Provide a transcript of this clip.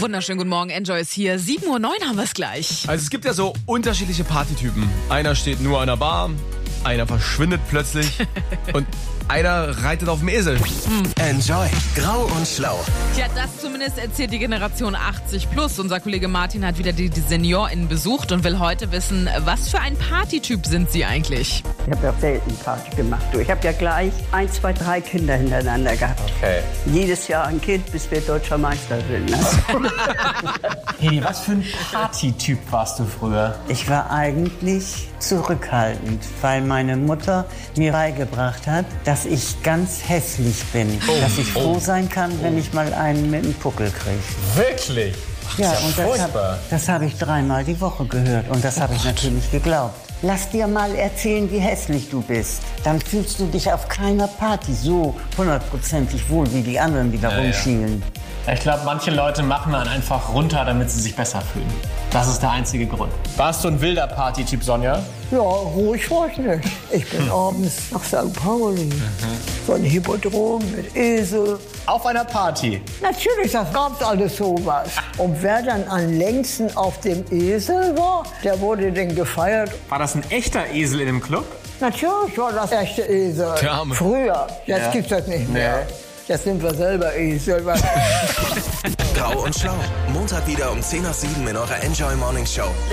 Wunderschönen guten Morgen, Enjoy ist hier. 7:09 Uhr haben wir es gleich. Also es gibt ja so unterschiedliche Partytypen. Einer steht nur an der Bar, einer verschwindet plötzlich und einer reitet auf dem Esel. Enjoy. Grau und schlau. Tja, das zumindest erzählt die Generation 80 plus. Unser Kollege Martin hat wieder die SeniorInnen besucht und will heute wissen, was für ein Partytyp sind sie eigentlich? Ich habe ja selten Party gemacht. Ich habe ja gleich 1, 2, 3 Kinder hintereinander gehabt. Okay. Jedes Jahr ein Kind, bis wir deutscher Meister sind. Ne? Hedi, was für ein Partytyp warst du früher? Ich war eigentlich zurückhaltend, weil meine Mutter mir beigebracht hat, dass ich ganz hässlich bin. Dass ich froh sein kann, wenn ich mal einen mit dem Puckel kriege. Wirklich? Ja, ist ja und furchtbar. das habe ich 3-mal die Woche gehört. Und das habe ich natürlich geglaubt. Lass dir mal erzählen, wie hässlich du bist. Dann fühlst du dich auf keiner Party so 100%ig wohl wie die anderen, die da rumschielen. Ich glaube, manche Leute machen dann einfach runter, damit sie sich besser fühlen. Das ist der einzige Grund. Warst du ein wilder Partytyp, Sonja? Ja, ruhig war ich nicht. Ich bin abends nach St. Pauli. So ein Hippodrom mit Esel. Auf einer Party? Natürlich, das gab's alles sowas. Und wer dann am längsten auf dem Esel war, der wurde dann gefeiert. War das ein echter Esel in dem Club? Natürlich war das echte Esel. Der Arme. Früher, jetzt gibt's das nicht mehr. Jetzt sind wir selber Esel. Grau und schlau. Montag wieder um 6:50 in eurer Enjoy Morning Show.